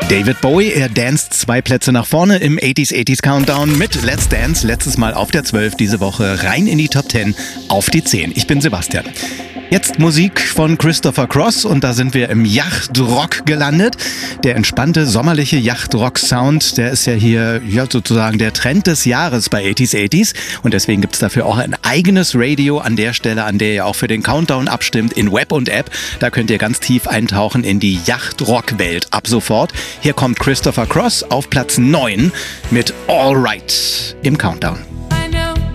David Bowie, er danced 2 Plätze nach vorne im 80s Countdown mit Let's Dance. Letztes Mal auf der 12, diese Woche rein in die Top 10 auf die 10. Ich bin Sebastian. Jetzt Musik von Christopher Cross und da sind wir im Yachtrock gelandet. Der entspannte, sommerliche Yachtrock-Sound, der ist ja hier sozusagen der Trend des Jahres bei 80s. Und deswegen gibt es dafür auch ein eigenes Radio an der Stelle, an der ihr auch für den Countdown abstimmt, in Web und App. Da könnt ihr ganz tief eintauchen in die Yachtrock-Welt ab sofort. Hier kommt Christopher Cross auf Platz 9 mit All Right im Countdown.